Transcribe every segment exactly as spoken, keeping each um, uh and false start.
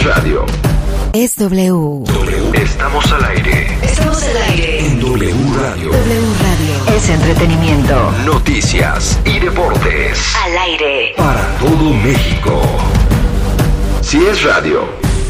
radio. Es W. W. Estamos al aire. Estamos al aire. En W Radio. W Radio. Es entretenimiento. Noticias y deportes. Al aire. Para todo México. Si es radio.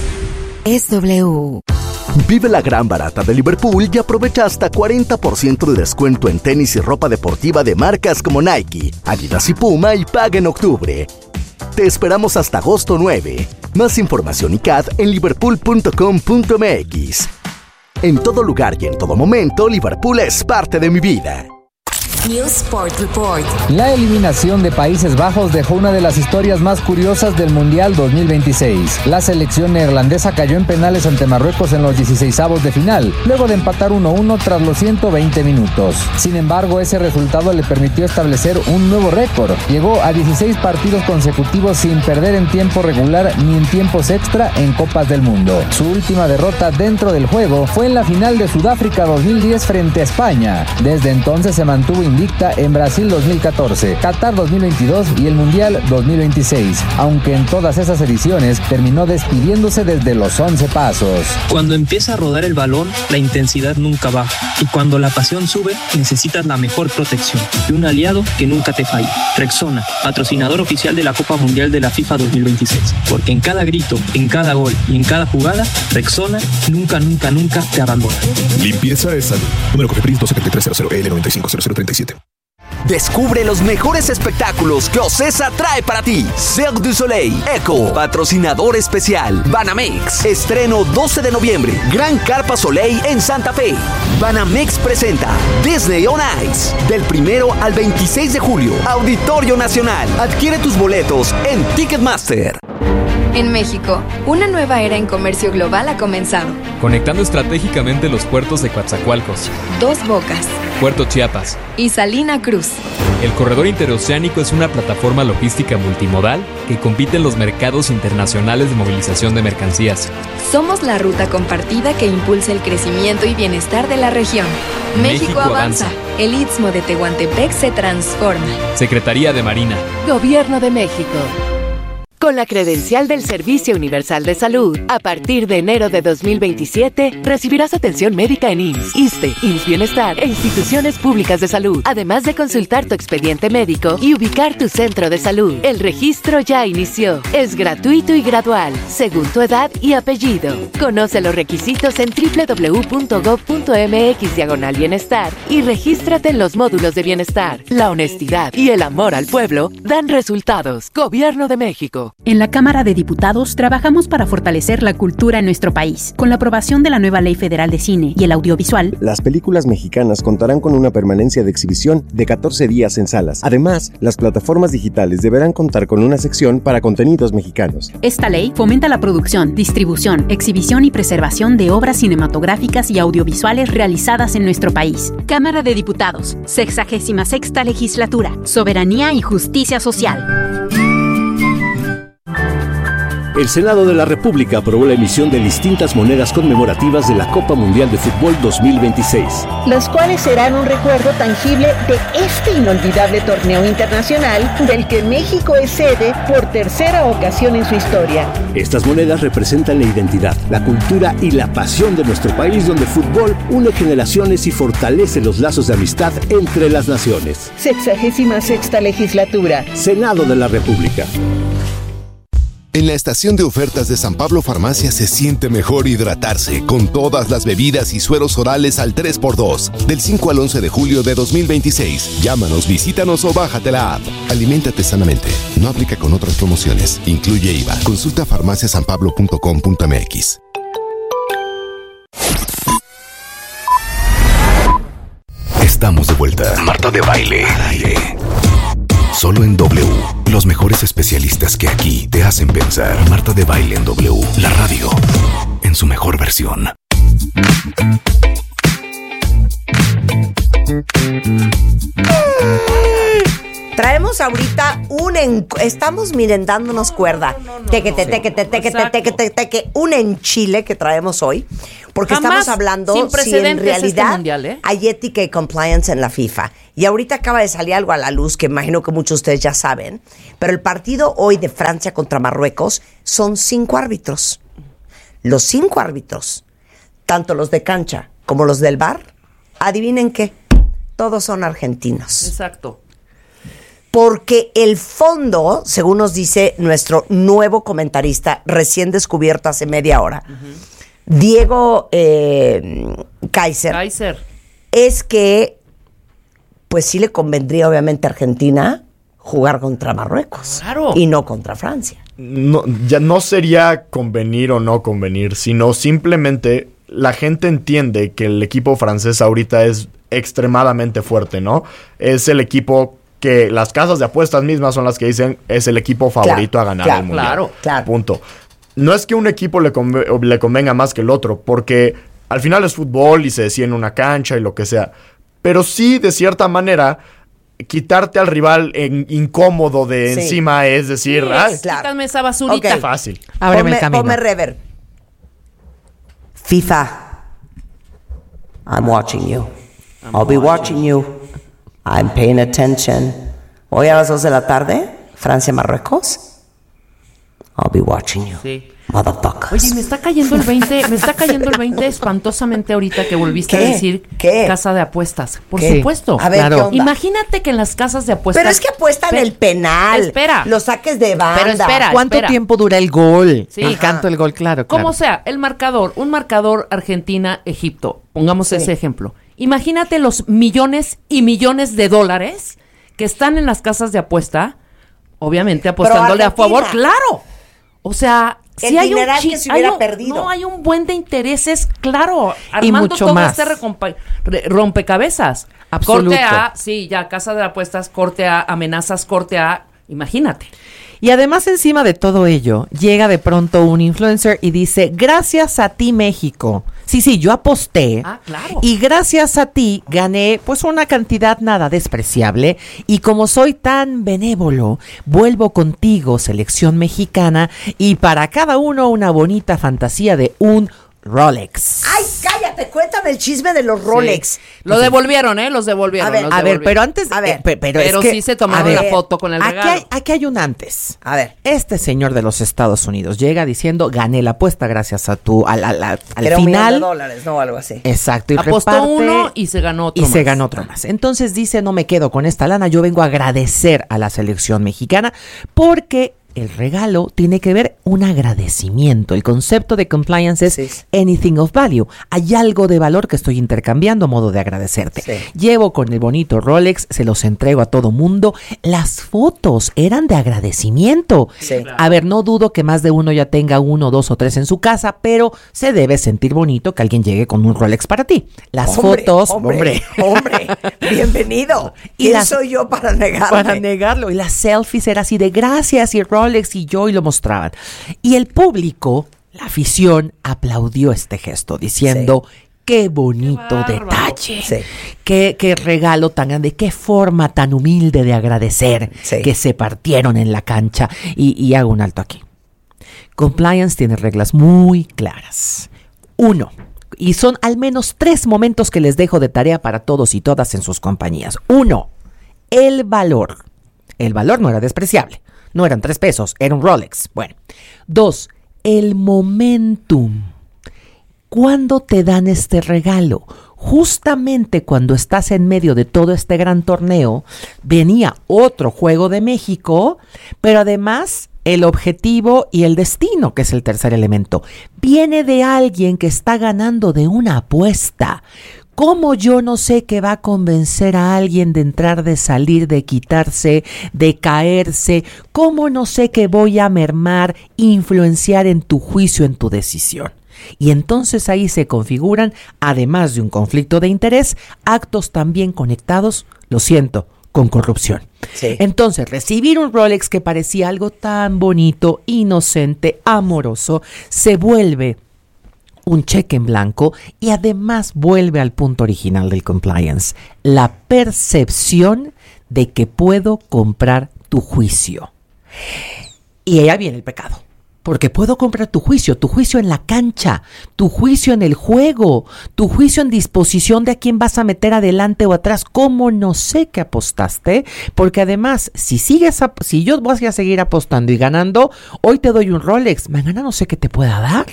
Es W. Vive la gran barata de Liverpool y aprovecha hasta cuarenta por ciento de descuento en tenis y ropa deportiva de marcas como Nike, Adidas y Puma y paga en octubre. Te esperamos hasta agosto nueve. Más información y C A D en liverpool punto com punto m x. En todo lugar y en todo momento, Liverpool es parte de mi vida. News Sport Report. La eliminación de Países Bajos dejó una de las historias más curiosas del Mundial dos mil veintiséis. La selección neerlandesa cayó en penales ante Marruecos en los dieciseisavos de final, luego de empatar uno a uno tras los ciento veinte minutos. Sin embargo, ese resultado le permitió establecer un nuevo récord. Llegó a dieciséis partidos consecutivos sin perder en tiempo regular ni en tiempos extra en Copas del Mundo. Su última derrota dentro del juego fue en la final de Sudáfrica dos mil diez frente a España. Desde entonces se mantuvo invicta en Brasil dos mil catorce, Qatar dos mil veintidós y el Mundial dos mil veintiséis, aunque en todas esas ediciones terminó despidiéndose desde los once pasos. Cuando empieza a rodar el balón, la intensidad nunca baja, y cuando la pasión sube, necesitas la mejor protección y un aliado que nunca te falle. Rexona, patrocinador oficial de la Copa Mundial de la FIFA dos mil veintiséis, porque en cada grito, en cada gol y en cada jugada, Rexona nunca, nunca, nunca te abandona. Limpieza es salud. Número Cofepris dos siete tres cero cero L noventa y cinco cero cero treinta y siete. Descubre los mejores espectáculos que Ocesa trae para ti. Cirque du Soleil, Eco, patrocinador especial. Banamex, estreno doce de noviembre. Gran Carpa Soleil en Santa Fe. Banamex presenta Disney on Ice. Del primero al veintiséis de julio. Auditorio Nacional. Adquiere tus boletos en Ticketmaster. En México, una nueva era en comercio global ha comenzado. Conectando estratégicamente los puertos de Coatzacoalcos, Dos Bocas, Puerto Chiapas y Salina Cruz. El corredor interoceánico es una plataforma logística multimodal que compite en los mercados internacionales de movilización de mercancías. Somos la ruta compartida que impulsa el crecimiento y bienestar de la región. México, México avanza. avanza. El Istmo de Tehuantepec se transforma. Secretaría de Marina. Gobierno de México. Con la credencial del Servicio Universal de Salud, a partir de enero de dos mil veintisiete, recibirás atención médica en I M S S, ISSSTE, I M S S Bienestar e instituciones públicas de salud, además de consultar tu expediente médico y ubicar tu centro de salud. El registro ya inició. Es gratuito y gradual, según tu edad y apellido. Conoce los requisitos en doble u doble u doble u punto gob punto eme equis diagonal bienestar y regístrate en los módulos de bienestar. La honestidad y el amor al pueblo dan resultados. Gobierno de México. En la Cámara de Diputados trabajamos para fortalecer la cultura en nuestro país. Con la aprobación de la nueva Ley Federal de Cine y el Audiovisual, las películas mexicanas contarán con una permanencia de exhibición de catorce días en salas. Además, las plataformas digitales deberán contar con una sección para contenidos mexicanos. Esta ley fomenta la producción, distribución, exhibición y preservación de obras cinematográficas y audiovisuales realizadas en nuestro país. Cámara de Diputados, sexagésima sexta legislatura, soberanía y justicia social. El Senado de la República aprobó la emisión de distintas monedas conmemorativas de la Copa Mundial de Fútbol dos mil veintiséis. Las cuales serán un recuerdo tangible de este inolvidable torneo internacional del que México es sede por tercera ocasión en su historia. Estas monedas representan la identidad, la cultura y la pasión de nuestro país, donde el fútbol une generaciones y fortalece los lazos de amistad entre las naciones. Sexagésima sexta legislatura. Senado de la República. En la estación de ofertas de San Pablo Farmacia se siente mejor hidratarse con todas las bebidas y sueros orales al tres por dos. Del cinco al once de julio de dos mil veintiséis. Llámanos, visítanos o bájate la app. Aliméntate sanamente. No aplica con otras promociones. Incluye I V A. Consulta farmacia san pablo punto com punto m x. Estamos de vuelta. Marta de Baile. Solo en W. Los mejores especialistas que aquí te hacen pensar. Marta de Baile en W. La radio en su mejor versión. Traemos ahorita un en... Estamos, miren, dándonos cuerda. Tequete, tequete, tequete, tequete, tequete. Un enchile que traemos hoy. Porque Jamás, estamos hablando sin si en realidad este mundial, ¿eh? hay ética y compliance en la FIFA. Y ahorita acaba de salir algo a la luz que imagino que muchos de ustedes ya saben. Pero el partido hoy de Francia contra Marruecos son cinco árbitros. los cinco árbitros, tanto los de cancha como los del V A R, adivinen qué, todos son argentinos. Exacto. Porque el fondo, según nos dice nuestro nuevo comentarista, recién descubierto hace media hora, uh-huh. Diego eh, Kaiser, Kaiser, es que pues sí le convendría obviamente a Argentina jugar contra Marruecos, claro, y no contra Francia. No, ya no sería convenir o no convenir, sino simplemente la gente entiende que el equipo francés ahorita es extremadamente fuerte, ¿no? Es el equipo que las casas de apuestas mismas son las que dicen es el equipo favorito claro, a ganar claro, el mundial. Claro, claro. Punto. No es que un equipo le, conve- le convenga más que el otro, porque al final es fútbol y se decide en una cancha y lo que sea. Pero sí, de cierta manera, quitarte al rival en, incómodo de sí. encima es decir, sí, ay, claro. Quítame esa basurita. Okay. Fácil. Ábreme el camino. Ponme rever. FIFA, I'm watching you. I'm I'll be watching you. I'm paying attention. Hoy a las dos de la tarde, Francia-Marruecos. I'll be watching you. Sí. Motherfuckers. Oye, me está cayendo el veinte, me está cayendo el veinte espantosamente ahorita que volviste ¿Qué? a decir ¿Qué? casa de apuestas. Por ¿Qué? supuesto. A ver, claro. ¿Qué onda? Imagínate que en las casas de apuestas. Pero es que apuestan Pe- el penal. Espera. Los saques de banda. Pero espera. ¿Cuánto espera. tiempo dura el gol? Sí. El Ajá. canto del gol, claro, claro. Como sea, el marcador, un marcador Argentina-Egipto. Pongamos Sí. ese ejemplo. Imagínate los millones y millones de dólares que están en las casas de apuesta, obviamente apostándole a favor, claro. O sea, El si hay un dineral chi- que se hubiera hay un- perdido. No, hay un buen de intereses, claro, Y armando mucho todo más. este recompa- re- rompecabezas. Absoluto. Corte A, sí, ya, casa de apuestas, corte A, amenazas, corte A, imagínate. Y además encima de todo ello, llega de pronto un influencer y dice, gracias a ti México. Sí, sí, yo aposté. Ah, claro. Y gracias a ti gané pues una cantidad nada despreciable. Y como soy tan benévolo, vuelvo contigo, selección mexicana, y para cada uno una bonita fantasía de un Rolex. Ay, cállate, cuéntame el chisme de los Rolex. Sí. Lo devolvieron, ¿eh? Los devolvieron. A ver, los A ver, devolvieron. pero antes... A ver, eh, pe- pero Pero es que, sí se tomaron a ver, la foto con el aquí regalo. hay, aquí hay un antes. A ver. Este señor de los Estados Unidos llega diciendo, gané la apuesta gracias a tu... Al, al, al, al Era un millón final... de dólares, no algo así. Exacto. Y Apostó reparte, uno y se ganó otro Y se más. ganó otro más. Entonces dice, no me quedo con esta lana, yo vengo a agradecer a la selección mexicana porque el regalo tiene que ver un agradecimiento. El concepto de compliance es Sí. anything of value. Hay algo de valor que estoy intercambiando a modo de agradecerte. Sí. Llevo con el bonito Rolex, se los entrego a todo mundo. Las fotos eran de agradecimiento. Sí. A ver, no dudo que más de uno ya tenga uno, dos o tres en su casa, pero se debe sentir bonito que alguien llegue con un Rolex para ti. Las Hombre, fotos, hombre, hombre, bienvenido. Y ¿Quién las- soy yo para negarme? para negarlo. Y las selfies era así de gracias y Rolex y yo y lo mostraban. Y el público, la afición, aplaudió este gesto diciendo qué bonito Qué bárbaro. detalle. Sí. Qué, qué regalo tan grande, qué forma tan humilde de agradecer Sí. que se partieron en la cancha. Y, y hago un alto aquí. Compliance tiene reglas muy claras. Uno, y son al menos tres momentos que les dejo de tarea para todos y todas en sus compañías. Uno, el valor. El valor no era despreciable. No eran tres pesos, era un Rolex. Bueno. Dos, el momentum. ¿Cuándo te dan este regalo? Justamente cuando estás en medio de todo este gran torneo, venía otro juego de México, pero además el objetivo y el destino, que es el tercer elemento, viene de alguien que está ganando de una apuesta. ¿Cómo yo no sé que va a convencer a alguien de entrar, de salir, de quitarse, de caerse? ¿Cómo no sé que voy a mermar, influenciar en tu juicio, en tu decisión? Y entonces ahí se configuran, además de un conflicto de interés, actos también conectados, lo siento, con corrupción. Sí. Entonces, recibir un Rolex que parecía algo tan bonito, inocente, amoroso, se vuelve un cheque en blanco y además vuelve al punto original del compliance, la percepción de que puedo comprar tu juicio. Y allá viene el pecado. Porque puedo comprar tu juicio, tu juicio en la cancha, tu juicio en el juego, tu juicio en disposición de a quién vas a meter adelante o atrás. ¿Cómo no sé que apostaste? Porque además, si sigues, ap- si yo voy a seguir apostando y ganando, hoy te doy un Rolex, mañana no sé qué te pueda dar.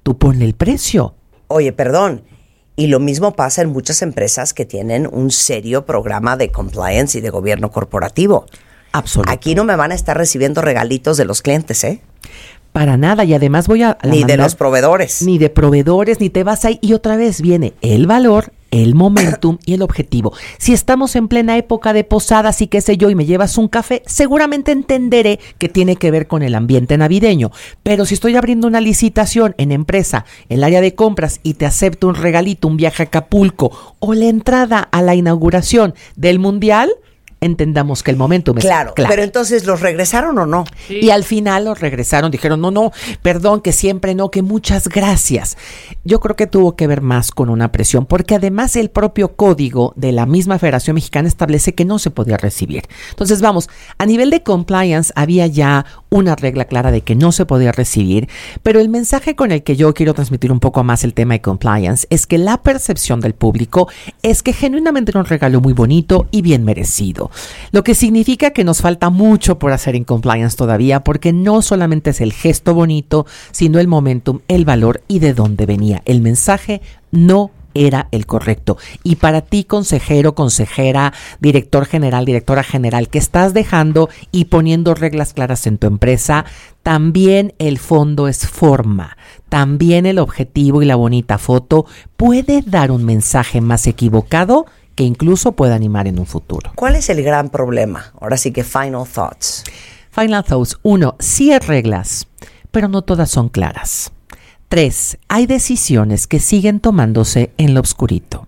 tú ponle el precio. Oye, perdón. Y lo mismo pasa en muchas empresas que tienen un serio programa de compliance y de gobierno corporativo. Absoluto. Aquí no me van a estar recibiendo regalitos de los clientes, ¿eh? Para nada, y además voy a... a ni mandar, de los proveedores. Ni de proveedores, ni te vas ahí. Y otra vez viene el valor, el momentum y el objetivo. Si estamos en plena época de posadas y qué sé yo, y me llevas un café, seguramente entenderé que tiene que ver con el ambiente navideño. Pero si estoy abriendo una licitación en empresa, en el área de compras, y te acepto un regalito, un viaje a Acapulco, o la entrada a la inauguración del Mundial, entendamos que el momento me claro, claro, pero entonces, ¿los regresaron o no? Sí. Y al final los regresaron, dijeron, no, no, perdón, que siempre no, que muchas gracias. Yo creo que tuvo que ver más con una presión, porque además el propio código de la misma Federación Mexicana establece que no se podía recibir. Entonces, vamos, a nivel de compliance había ya una regla clara de que no se podía recibir, pero el mensaje con el que yo quiero transmitir un poco más el tema de compliance es que la percepción del público es que genuinamente era un regalo muy bonito y bien merecido. Lo que significa que nos falta mucho por hacer en compliance todavía, porque no solamente es el gesto bonito, sino el momentum, el valor y de dónde venía. El mensaje no era el correcto. Y para ti, consejero, consejera, director general, directora general, que estás dejando y poniendo reglas claras en tu empresa, también el fondo es forma. También el objetivo y la bonita foto puede dar un mensaje más equivocado que incluso pueda animar en un futuro. ¿Cuál es el gran problema? Ahora sí que final thoughts. Final thoughts. Uno, sí hay reglas, pero no todas son claras. Tres, hay decisiones que siguen tomándose en lo oscurito.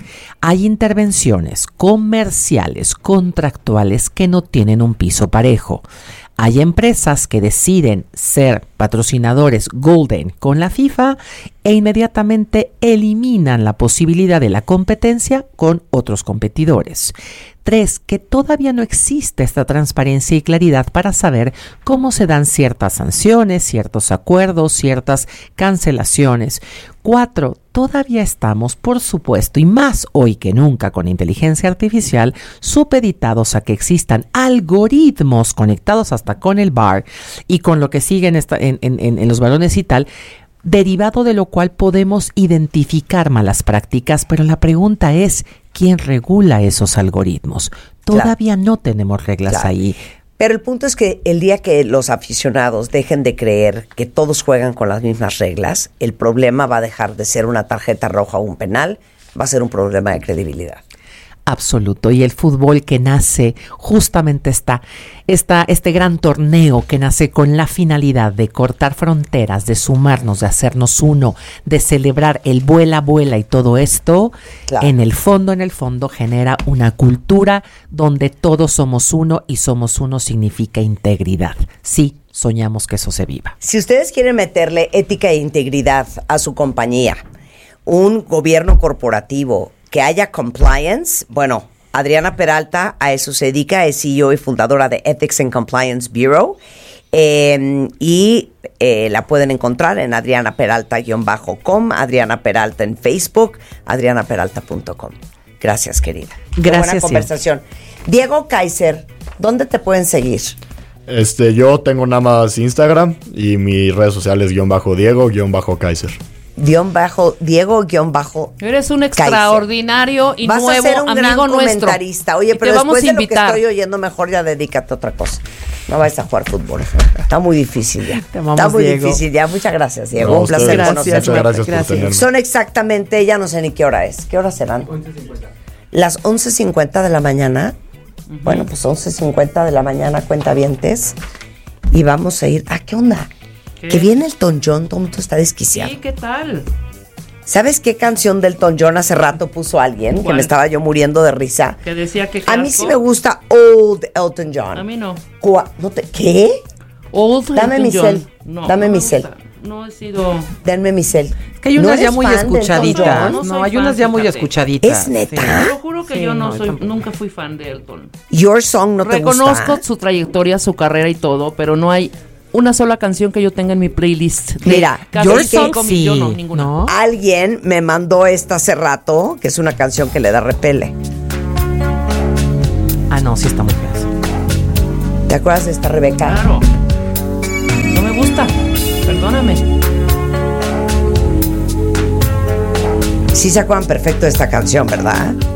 Hay intervenciones comerciales, contractuales que no tienen un piso parejo. Hay empresas que deciden ser patrocinadores Golden con la FIFA e inmediatamente eliminan la posibilidad de la competencia con otros competidores. Tres, que todavía no existe esta transparencia y claridad para saber cómo se dan ciertas sanciones, ciertos acuerdos, ciertas cancelaciones. Cuatro, todavía estamos, por supuesto, y más hoy que nunca con inteligencia artificial, supeditados a que existan algoritmos conectados hasta con el V A R y con lo que sigue en, esta, en, en, en los balones y tal, derivado de lo cual podemos identificar malas prácticas, pero la pregunta es, ¿quién regula esos algoritmos? Todavía claro. no tenemos reglas claro. ahí. Pero el punto es que el día que los aficionados dejen de creer que todos juegan con las mismas reglas, el problema va a dejar de ser una tarjeta roja o un penal, va a ser un problema de credibilidad. Absoluto. Y el fútbol que nace justamente está, está este gran torneo que nace con la finalidad de cortar fronteras, de sumarnos, de hacernos uno, de celebrar el vuela, vuela y todo esto, claro. en el fondo, en el fondo genera una cultura donde todos somos uno y somos uno significa integridad. Sí, soñamos que eso se viva. Si ustedes quieren meterle ética e integridad a su compañía, un gobierno corporativo, que haya compliance, bueno, Adriana Peralta a eso se dedica, es C E O y fundadora de Ethics and Compliance Bureau, eh, y eh, la pueden encontrar en adriana peralta guión com, Adriana Peralta en Facebook, adriana peralta punto com. Gracias, querida. Gracias. Qué buena conversación. Sí. Diego Kaiser, ¿dónde te pueden seguir? Este, yo tengo nada más Instagram y mis redes sociales guión bajo Diego guión bajo Kaiser. Guión bajo, Diego guión bajo Eres un extraordinario Kaiser. y Vas nuevo a ser un amigo gran nuestro. Comentarista. Oye, pero después de lo que estoy oyendo, mejor ya dedícate a otra cosa. No vayas a jugar fútbol. Está muy difícil ya. Te amamos, Está muy Diego. difícil ya. Muchas gracias, Diego. No, un placer conocerte. Muchas gracias, gracias por tenerme. Son exactamente, ya no sé ni qué hora es. ¿Qué hora serán? once cincuenta. Las once cincuenta de la mañana. Uh-huh. Bueno, pues once cincuenta de la mañana, cuentavientes. Y vamos a ir. ¿A qué onda? ¿Qué? Que viene Elton John, todo el mundo está desquiciado. Sí, ¿qué tal? ¿Sabes qué canción de Elton John hace rato puso alguien? ¿Cuál? Que me estaba yo muriendo de risa. Que decía que a mí sí me gusta Old Elton John. A mí no. Cua- ¿No te- ¿Qué? Old Dame Elton mi John. cel. No, Dame no mi me cel. gusta. No he sido... Denme mi cel. Que hay ¿No unas ya eres muy fan de Elton escuchaditas. John? No No, soy hay fan, unas ya muy fíjate. escuchaditas. ¿Es neta? Te lo juro que Sí, yo no, no, soy, tampoco. nunca fui fan de Elton. Your Song no te Reconozco gusta. su trayectoria, su carrera y todo, pero no hay una sola canción que yo tenga en mi playlist. de Mira, casi Your cinco Song mil, sí, yo no, ninguna. ¿no? Alguien me mandó esta hace rato, que es una canción que le da repele. Ah, no, sí está muy fea. ¿Te acuerdas de esta, Rebeca? Claro. No me gusta. Perdóname. Sí se acuerdan perfecto de esta canción, ¿verdad?